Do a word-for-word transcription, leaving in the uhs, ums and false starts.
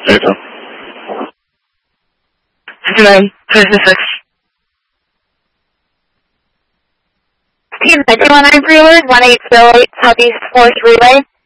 Say so. fifty-nine, fifty-six. Team nine two one nine Freeway, one eight zero eight Southeast fourth Relay.